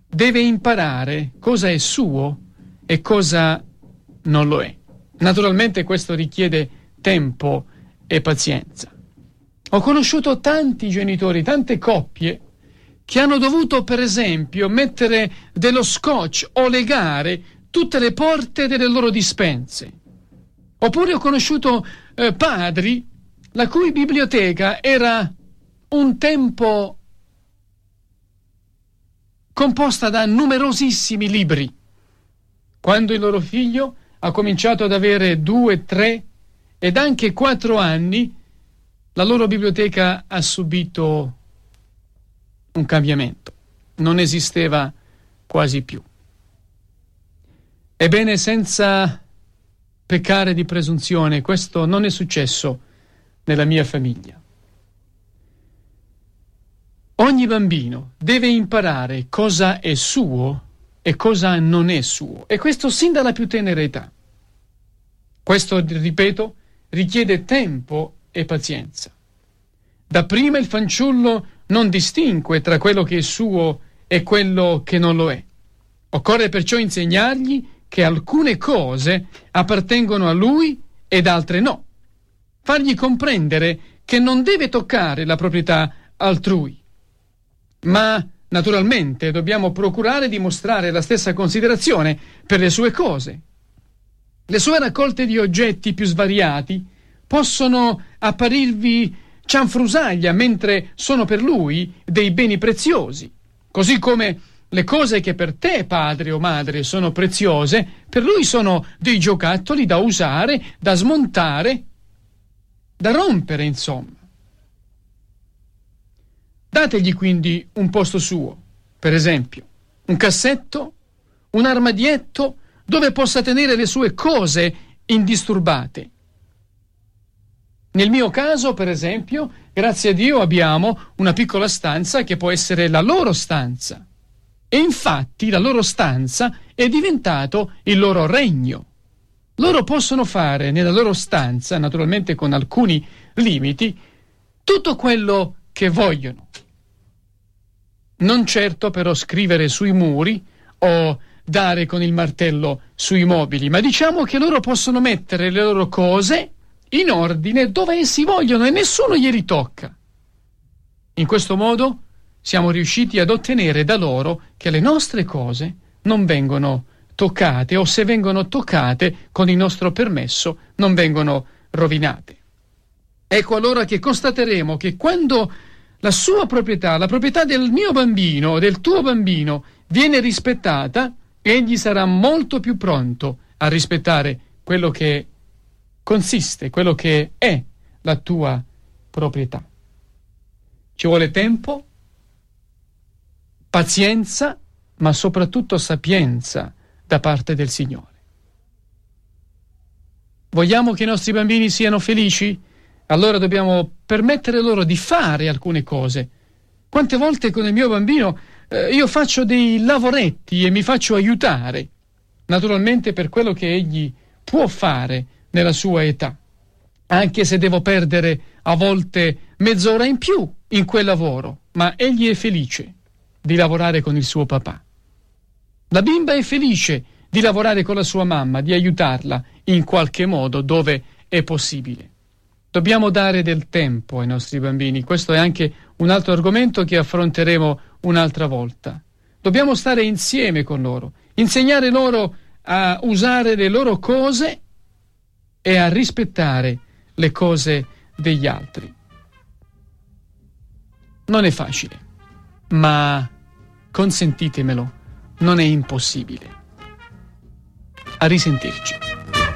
deve imparare cosa è suo e cosa non lo è. Naturalmente questo richiede tempo e pazienza. Ho conosciuto tanti genitori, tante coppie che hanno dovuto, per esempio, mettere dello scotch o legare tutte le porte delle loro dispense. Oppure ho conosciuto padri la cui biblioteca era un tempo composta da numerosissimi libri. Quando il loro figlio ha cominciato ad avere 2, 3 ed anche 4 anni, la loro biblioteca ha subito un cambiamento. Non esisteva quasi più. Ebbene, senza peccare di presunzione, questo non è successo nella mia famiglia. Ogni bambino deve imparare cosa è suo e cosa non è suo, e questo sin dalla più tenera età. Questo, ripeto, richiede tempo e pazienza. Dapprima il fanciullo non distingue tra quello che è suo e quello che non lo è. Occorre perciò insegnargli che alcune cose appartengono a lui ed altre no. Fargli comprendere che non deve toccare la proprietà altrui. Ma naturalmente dobbiamo procurare di mostrare la stessa considerazione per le sue cose. Le sue raccolte di oggetti più svariati possono apparirvi cianfrusaglia, mentre sono per lui dei beni preziosi, così come le cose che per te, padre o madre, sono preziose, per lui sono dei giocattoli da usare, da smontare, da rompere, insomma. Dategli quindi un posto suo, per esempio, un cassetto, un armadietto dove possa tenere le sue cose indisturbate. Nel mio caso, per esempio, grazie a Dio abbiamo una piccola stanza che può essere la loro stanza. E infatti la loro stanza è diventato il loro regno. Loro possono fare nella loro stanza, naturalmente con alcuni limiti, tutto quello che vogliono. Non certo però scrivere sui muri o dare con il martello sui mobili, ma diciamo che loro possono mettere le loro cose in ordine dove essi vogliono e nessuno glieli tocca. In questo modo siamo riusciti ad ottenere da loro che le nostre cose non vengono toccate, o se vengono toccate con il nostro permesso non vengono rovinate. Ecco allora che constateremo che quando la sua proprietà, la proprietà del mio bambino, del tuo bambino, viene rispettata, egli sarà molto più pronto a rispettare quello che consiste, quello che è la tua proprietà. Ci vuole tempo, pazienza, ma soprattutto sapienza da parte del Signore. Vogliamo che i nostri bambini siano felici? Allora dobbiamo permettere loro di fare alcune cose. Quante volte con il mio bambino io faccio dei lavoretti e mi faccio aiutare, naturalmente per quello che egli può fare nella sua età, anche se devo perdere a volte mezz'ora in più in quel lavoro, ma egli è felice di lavorare con il suo papà. La bimba è felice di lavorare con la sua mamma, di aiutarla in qualche modo dove è possibile. Dobbiamo dare del tempo ai nostri bambini. Questo è anche un altro argomento che affronteremo un'altra volta. Dobbiamo stare insieme con loro, insegnare loro a usare le loro cose e a rispettare le cose degli altri. Non è facile, ma consentitemelo, non è impossibile. A risentirci.